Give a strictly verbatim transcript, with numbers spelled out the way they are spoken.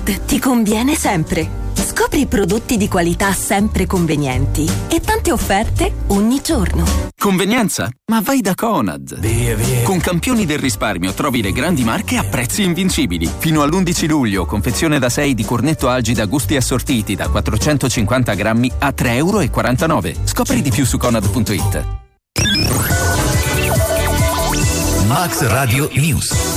Conad ti conviene sempre. Scopri prodotti di qualità sempre convenienti e tante offerte ogni giorno. Convenienza? Ma vai da Conad. Via, via. Con Campioni del Risparmio trovi le grandi marche a prezzi invincibili. Fino all'undici luglio, confezione da sei di cornetto Algida gusti assortiti da quattrocentocinquanta grammi a tre e quarantanove euro. Scopri di più su conad punto it. Max Radio News.